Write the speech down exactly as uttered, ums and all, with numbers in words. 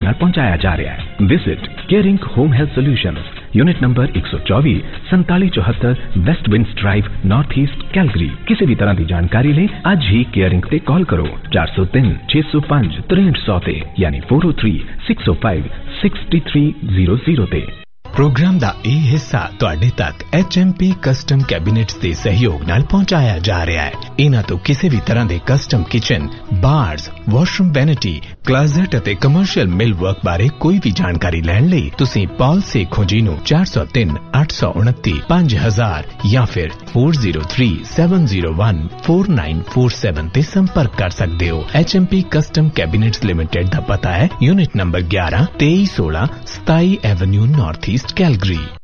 ਨਾਲ ਪਹੁੰਚਾਇਆ ਜਾ ਰਿਹਾ ਹੈ। Visit caring home health solutions, unit number एक सौ चौबीस संताली चौहत्तर waste winds drive north east Calgary. किसी भी तरह की जानकारी ले आज ही केयरिंग ते कॉल करो चार सौ तीन छे सौ पांच तिरसठ सौ ते यानी फोर ओ थ्री सिक्स ओ five six three zero zero ते। प्रोग्राम दा ਇਹ ਹਿੱਸਾ ਤੁਹਾਡੇ ਤੱਕ ਐਚ ਐਮ ਪੀ ਕਸਟਮ ਕੈਬਿਨੇਟਸ ਦੇ ਸਹਿਯੋਗ ਨਾਲ ਪਹੁੰਚਾਇਆ ਜਾ ਰਿਹਾ ਹੈ। ਇਹਨਾਂ ਤੋਂ ਕਿਸੇ ਵੀ ਤਰ੍ਹਾਂ ਦੇ ਕਸਟਮ ਕਿਚਨ, ਬਾਰਸ, ਵਾਸ਼ਰੂਮ ਵੈਨਿਟੀ, ਕਲੋਜ਼ਟ ਅਤੇ ਕਮਰਸ਼ੀਅਲ ਮਿਲ ਵਰਕ ਬਾਰੇ ਕੋਈ ਵੀ ਜਾਣਕਾਰੀ ਲੈਣ ਲਈ ਤੁਸੀਂ ਪੌਲ ਸੇਖੋਂ ਜੀ ਨੂੰ ਚਾਰ ਸੌ ਤਿੰਨ ਅੱਠ ਸੌ ਉਨੱਤੀ ਪੰਜ ਹਜ਼ਾਰ ਜਾਂ ਫਿਰ ਚਾਰ ਜ਼ੀਰੋ ਤਿੰਨ ਸੱਤ ਜ਼ੀਰੋ ਇੱਕ ਚਾਰ ਨੌ ਚਾਰ ਸੱਤ ਤੇ ਸੰਪਰਕ ਕਰ ਸਕਦੇ ਹੋ। H M P custom ਕੈਬਿਨੇਟਸ limited ਦਾ ਪਤਾ ਹੈ ਯੂਨਿਟ ਨੰਬਰ ਗਿਆਰਾਂ ਤੇਈ ਸੋਲਾਂ ਸਤਾਈ ਐਵਨਿਊ ਨਾਰਥ ਈਸਟ कैलगरी।